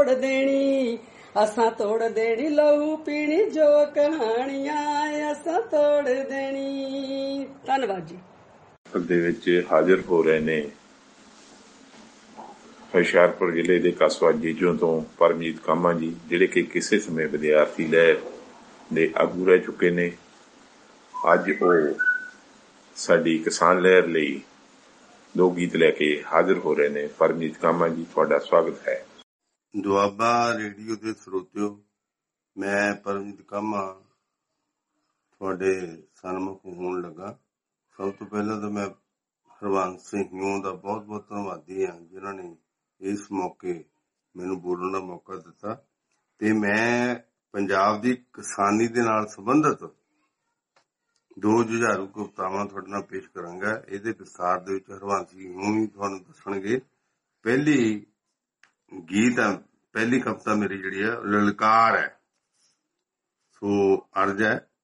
ਤੋੜ ਦੇਣੀ, ਅਸਾਂ ਤੋੜ ਦੇਣੀ ਲਹੂ ਪੀਣੀ ਜੋ ਕਹਾਣੀਆਂ ਅਸਾਂ ਤੋੜ ਦੇਣੀ। ਧੰਨਵਾਦ ਜੀ। ਦੇ ਵਿੱਚ ਹਾਜ਼ਰ ਹੋ ਰਹੇ ਨੇ ਹੁਸ਼ਿਆਰਪੁਰ ਜ਼ਿਲ੍ਹੇ ਦੇ ਕਸਬਾ ਜੀਜੋਂ ਤੋਂ ਪਰਮਜੀਤ ਕਾਮਾ ਜੀ, ਜਿਹੜੇ ਕਿ ਕਿਸੇ ਸਮੇਂ ਵਿਦਿਆਰਥੀ ਲਹਿਰ ਦੇ ਆਗੂ ਰਹਿ ਚੁੱਕੇ ਨੇ। ਅੱਜ ਉਹ ਸਾਡੀ ਕਿਸਾਨ ਲਹਿਰ ਲਈ ਦੋ ਗੀਤ ਲੈ ਕੇ ਹਾਜ਼ਰ ਹੋ ਰਹੇ ਨੇ। ਪਰਮਜੀਤ ਕਾਮਾ ਜੀ, ਤੁਹਾਡਾ ਸਵਾਗਤ ਹੈ। ਦੁਆਬਾ ਰੇਡੀਓ ਦੇ ਸਰੋਤਿਓ, ਮੈਂ ਪਰਮਜੀਤ ਕਾਮਾ ਤੁਹਾਡੇ ਸਨਮੁਖ ਹੋਣ ਲੱਗਾ। ਸਭ ਤੋਂ ਪਹਿਲਾਂ ਤਾਂ ਮੈਂ ਹਰਬੰਸ ਸਿੰਘ ਹਿਊਂ ਦਾ ਬਹੁਤ ਬਹੁਤ ਧੰਨਵਾਦੀ ਹਾਂ, ਜਿਨ੍ਹਾਂ ਨੇ ਇਸ ਮੌਕੇ ਮੈਨੂੰ ਬੋਲਣ ਦਾ ਮੌਕਾ ਦਿੱਤਾ। ਤੇ ਮੈਂ ਪੰਜਾਬ ਦੀ ਕਿਸਾਨੀ ਦੇ ਨਾਲ ਸੰਬੰਧਿਤ ਦੋ ਜੁਝਾਰੂ ਕਵਿਤਾਵਾਂ ਤੁਹਾਡੇ ਨਾਲ ਪੇਸ਼ ਕਰਾਂਗਾ। ਇਹਦੇ ਵਿਸਥਾਰ ਦੇ ਵਿੱਚ ਹਰਬੰਸ ਸਿੰਘ ਹਿਊਂ ਹੀ ਤੁਹਾਨੂੰ ਦੱਸਣਗੇ। ਪਹਿਲੀ ਕਵਿਤਾ ਮੇਰੀ ਜਿਹੜੀ ਹੈ ਲਲਕਾਰ ਹੈ। ਸੋ ਅਰਜ਼ ਹੈ,